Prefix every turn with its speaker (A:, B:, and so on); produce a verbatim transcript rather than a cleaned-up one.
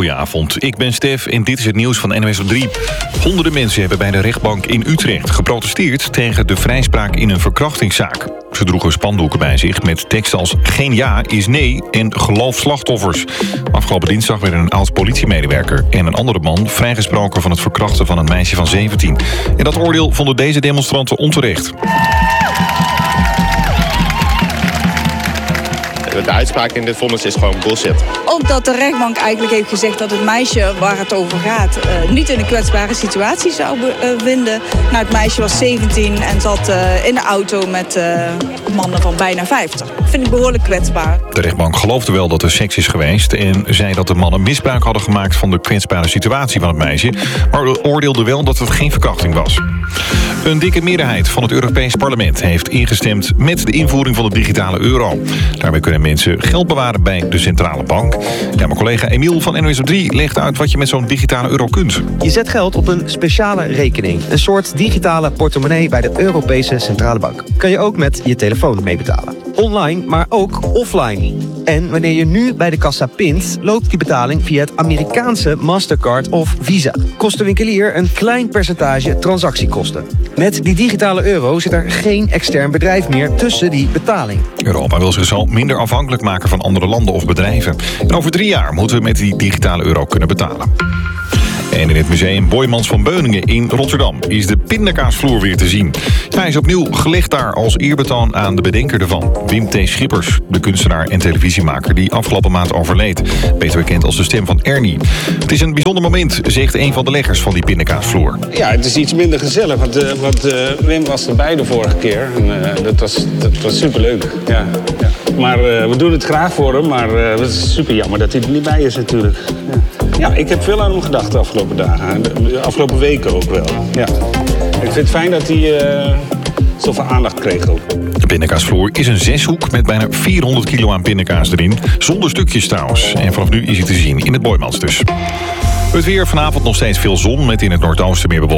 A: goedenavond. Ik ben Stef en dit is het nieuws van N O S op drie. Honderden mensen hebben bij de rechtbank in Utrecht geprotesteerd tegen de vrijspraak in een verkrachtingszaak. Ze droegen spandoeken bij zich met teksten als geen ja is nee en geloof slachtoffers. Afgelopen dinsdag werden een oud politiemedewerker en een andere man vrijgesproken van het verkrachten van een meisje van zeventien. En dat oordeel vonden deze demonstranten onterecht.
B: De uitspraak in dit vonnis is gewoon bullshit.
C: Omdat de rechtbank eigenlijk heeft gezegd dat het meisje waar het over gaat Uh, niet in een kwetsbare situatie zou bevinden. Nou, het meisje was zeventien en zat uh, in de auto met uh, mannen van bijna vijftig. Dat vind ik behoorlijk kwetsbaar.
A: De rechtbank geloofde wel dat er seks is geweest en zei dat de mannen misbruik hadden gemaakt van de kwetsbare situatie van het meisje, maar oordeelde wel dat het geen verkrachting was. Een dikke meerderheid van het Europees Parlement heeft ingestemd met de invoering van de digitale euro. Daarmee kunnen mensen geld bewaren bij de centrale bank. Ja, mijn collega Emiel van N O S op drie legt uit wat je met zo'n digitale euro kunt.
D: Je zet geld op een speciale rekening. Een soort digitale portemonnee bij de Europese Centrale Bank. Kan je ook met je telefoon mee betalen. Online, maar ook offline. En wanneer je nu bij de kassa pint, loopt die betaling via het Amerikaanse Mastercard of Visa. Kost de winkelier een klein percentage transactiekosten. Met die digitale euro zit er geen extern bedrijf meer tussen die betaling.
A: Europa wil zich zo minder afhankelijk maken van andere landen of bedrijven. En over drie jaar moeten we met die digitale euro kunnen betalen. En in het museum Boijmans van Beuningen in Rotterdam is de pindakaasvloer weer te zien. Ja, hij is opnieuw gelegd daar als eerbetoon aan de bedenker ervan, Wim T. Schippers, de kunstenaar en televisiemaker die afgelopen maand overleed. Beter bekend als de stem van Ernie. Het is een bijzonder moment, zegt een van de leggers van die pindakaasvloer.
E: Ja, het is iets minder gezellig, want, uh, want uh, Wim was erbij de vorige keer. En, uh, dat, was, dat was superleuk, ja. ja. Maar uh, we doen het graag voor hem, maar uh, het is super jammer dat hij er niet bij is natuurlijk. Ja. Ja, ik heb veel aan hem gedacht de afgelopen dagen. De afgelopen weken ook wel. Ja. Ik vind het fijn dat hij uh, zoveel aandacht kreeg ook.
A: De pindakaasvloer is een zeshoek met bijna vierhonderd kilo aan pindakaas erin. Zonder stukjes trouwens. En vanaf nu is hij te zien in het Boijmans dus. Het weer vanavond nog steeds veel zon met in het noordoosten meer bewolking.